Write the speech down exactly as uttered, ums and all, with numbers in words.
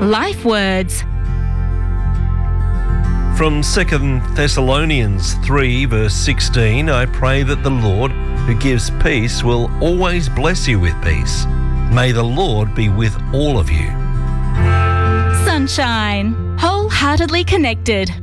Life Words. From Second Thessalonians three verse sixteen, I pray that the Lord, who gives peace, will always bless you with peace. May the Lord be with all of you. Sunshine. Wholeheartedly connected.